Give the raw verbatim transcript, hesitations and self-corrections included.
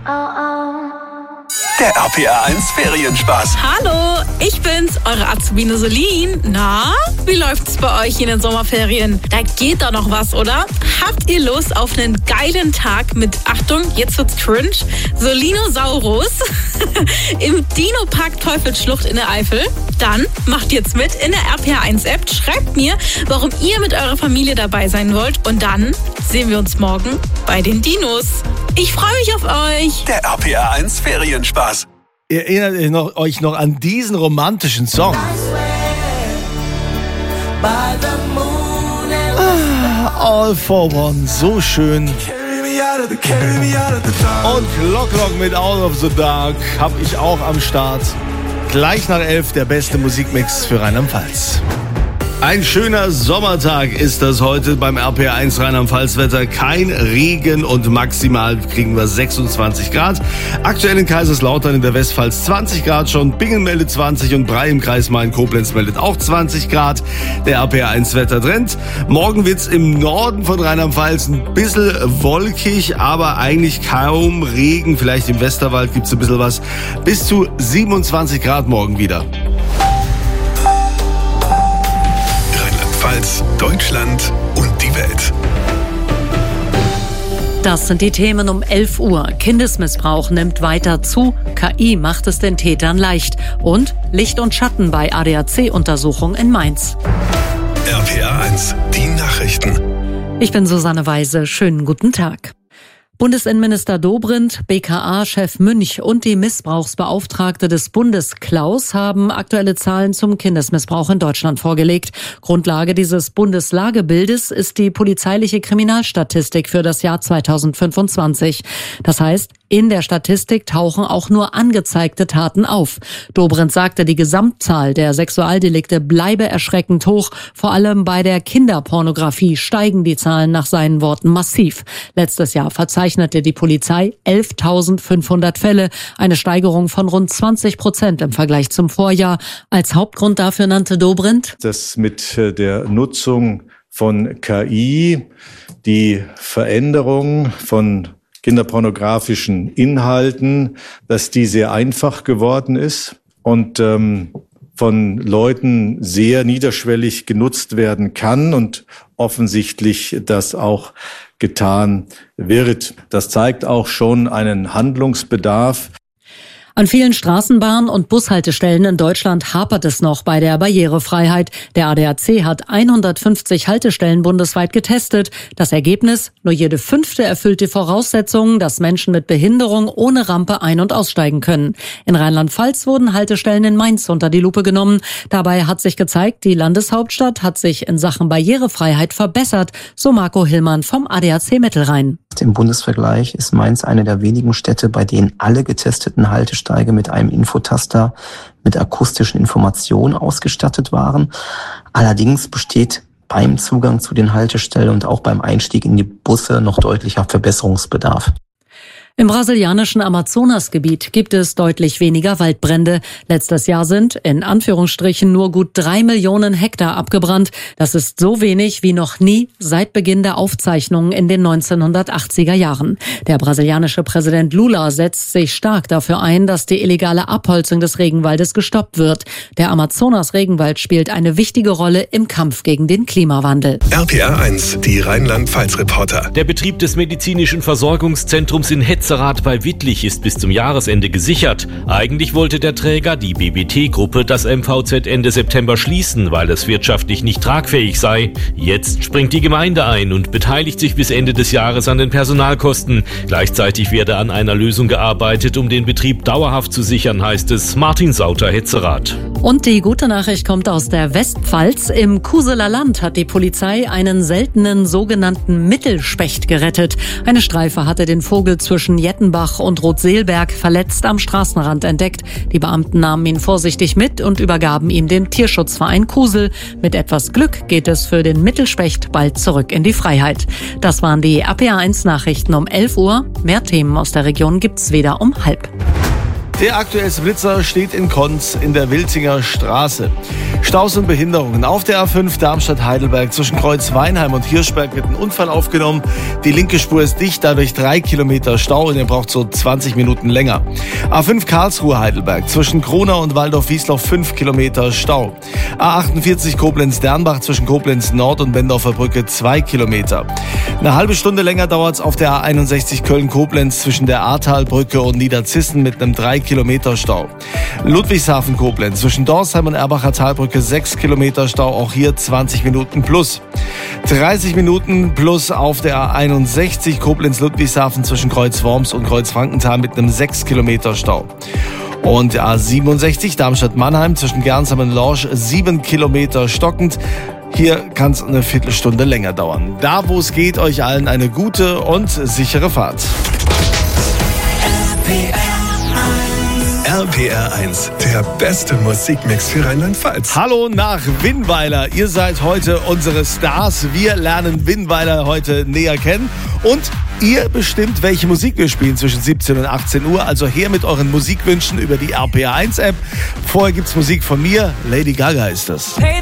Der R P R eins Ferienspaß. Hallo, ich bin's, eure Azubine Solin. Na, wie läuft's bei euch in den Sommerferien? Da geht doch noch was, oder? Habt ihr Lust auf einen geilen Tag mit, Achtung, jetzt wird's cringe, Solinosaurus im Dino-Park Teufelsschlucht in der Eifel? Dann macht jetzt mit in der R P R eins App, schreibt mir, warum ihr mit eurer Familie dabei sein wollt und dann sehen wir uns morgen bei den Dinos. Ich freue mich auf euch. Der R P R eins Ferienspaß. Ihr erinnert euch noch, euch noch an diesen romantischen Song? Ah, All for One, so schön. Und Clock Clock mit Out of the Dark habe ich auch am Start. Gleich nach elf der beste Musikmix für Rheinland-Pfalz. Ein schöner Sommertag ist das heute beim R P R eins Rheinland-Pfalz-Wetter. Kein Regen und maximal kriegen wir sechsundzwanzig Grad. Aktuell in Kaiserslautern in der Westpfalz zwanzig Grad schon. Bingen meldet zwanzig und Brei im Kreis Main-Koblenz meldet auch zwanzig Grad. Der R P R eins Wettertrend. Morgen wird's im Norden von Rheinland-Pfalz ein bisschen wolkig, aber eigentlich kaum Regen. Vielleicht im Westerwald gibt's ein bisschen was. Bis zu siebenundzwanzig Grad morgen wieder. Deutschland und die Welt. Das sind die Themen um elf Uhr. Kindesmissbrauch nimmt weiter zu. K I macht es den Tätern leicht. Und Licht und Schatten bei A D A C-Untersuchung in Mainz. R P R eins, die Nachrichten. Ich bin Susanne Weise. Schönen guten Tag. Bundesinnenminister Dobrindt, B K A-Chef Münch und die Missbrauchsbeauftragte des Bundes Klaus haben aktuelle Zahlen zum Kindesmissbrauch in Deutschland vorgelegt. Grundlage dieses Bundeslagebildes ist die polizeiliche Kriminalstatistik für das Jahr zweitausendfünfundzwanzig. Das heißt, in der Statistik tauchen auch nur angezeigte Taten auf. Dobrindt sagte, die Gesamtzahl der Sexualdelikte bleibe erschreckend hoch. Vor allem bei der Kinderpornografie steigen die Zahlen nach seinen Worten massiv. Letztes Jahr verzeichnete die Polizei elftausendfünfhundert Fälle, eine Steigerung von rund zwanzig Prozent im Vergleich zum Vorjahr. Als Hauptgrund dafür nannte Dobrindt, dass mit der Nutzung von K I die Veränderung von kinderpornografischen Inhalten, dass die sehr einfach geworden ist und ähm, von Leuten sehr niederschwellig genutzt werden kann und offensichtlich das auch getan wird. Das zeigt auch schon einen Handlungsbedarf. An vielen Straßenbahn- und Bushaltestellen in Deutschland hapert es noch bei der Barrierefreiheit. Der A D A C hat hundertfünfzig Haltestellen bundesweit getestet. Das Ergebnis? Nur jede fünfte erfüllt die Voraussetzungen, dass Menschen mit Behinderung ohne Rampe ein- und aussteigen können. In Rheinland-Pfalz wurden Haltestellen in Mainz unter die Lupe genommen. Dabei hat sich gezeigt, die Landeshauptstadt hat sich in Sachen Barrierefreiheit verbessert, so Marco Hillmann vom A D A C Mittelrhein. Im Bundesvergleich ist Mainz eine der wenigen Städte, bei denen alle getesteten Haltesteige mit einem Infotaster mit akustischen Informationen ausgestattet waren. Allerdings besteht beim Zugang zu den Haltestellen und auch beim Einstieg in die Busse noch deutlicher Verbesserungsbedarf. Im brasilianischen Amazonasgebiet gibt es deutlich weniger Waldbrände. Letztes Jahr sind in Anführungsstrichen nur gut drei Millionen Hektar abgebrannt. Das ist so wenig wie noch nie seit Beginn der Aufzeichnungen in den neunzehnhundertachtziger Jahren. Der brasilianische Präsident Lula setzt sich stark dafür ein, dass die illegale Abholzung des Regenwaldes gestoppt wird. Der Amazonas-Regenwald spielt eine wichtige Rolle im Kampf gegen den Klimawandel. R P R eins, die Rheinland-Pfalz-Reporter. Der Betrieb des medizinischen Versorgungszentrums in Hetze bei Wittlich ist bis zum Jahresende gesichert. Eigentlich wollte der Träger, die B B T-Gruppe, das M V Z Ende September schließen, weil es wirtschaftlich nicht tragfähig sei. Jetzt springt die Gemeinde ein und beteiligt sich bis Ende des Jahres an den Personalkosten. Gleichzeitig werde an einer Lösung gearbeitet, um den Betrieb dauerhaft zu sichern, heißt es. Martin Sauter, Hetzerath. Und die gute Nachricht kommt aus der Westpfalz. Im Kuseler Land hat die Polizei einen seltenen sogenannten Mittelspecht gerettet. Eine Streife hatte den Vogel zwischen Jettenbach und Rotseelberg verletzt am Straßenrand entdeckt. Die Beamten nahmen ihn vorsichtig mit und übergaben ihm dem Tierschutzverein Kusel. Mit etwas Glück geht es für den Mittelspecht bald zurück in die Freiheit. Das waren die R P R eins Nachrichten um elf Uhr. Mehr Themen aus der Region gibt's wieder um halb. Der aktuellste Blitzer steht in Konz in der Wiltinger Straße. Staus und Behinderungen auf der A fünf Darmstadt-Heidelberg zwischen Kreuz Weinheim und Hirschberg wird ein Unfall aufgenommen. Die linke Spur ist dicht, dadurch drei Kilometer Stau und ihr braucht so zwanzig Minuten länger. A fünf Karlsruhe-Heidelberg zwischen Kronau und Waldorf-Wiesloch fünf Kilometer Stau. A achtundvierzig Koblenz-Dernbach zwischen Koblenz Nord und Bendorfer Brücke zwei Kilometer. Eine halbe Stunde länger dauert es auf der A einundsechzig Köln-Koblenz zwischen der Ahrtalbrücke und Niederzissen mit einem drei Kilometer Stau. Ludwigshafen-Koblenz zwischen Dorsheim und Erbacher Talbrücke sechs Kilometer Stau, auch hier zwanzig Minuten plus. dreißig Minuten plus auf der A einundsechzig Koblenz-Ludwigshafen zwischen Kreuz Worms und Kreuz Frankenthal mit einem sechs Kilometer Stau. Und A siebenundsechzig Darmstadt-Mannheim zwischen Gernsheim und Lorsch sieben Kilometer stockend. Hier kann es eine Viertelstunde länger dauern. Da, wo es geht, euch allen eine gute und sichere Fahrt. R P R eins, der beste Musikmix für Rheinland-Pfalz. Hallo nach Winnweiler. Ihr seid heute unsere Stars. Wir lernen Winnweiler heute näher kennen. Und ihr bestimmt, welche Musik wir spielen zwischen siebzehn und achtzehn Uhr. Also her mit euren Musikwünschen über die R P R eins App. Vorher gibt's Musik von mir. Lady Gaga ist das.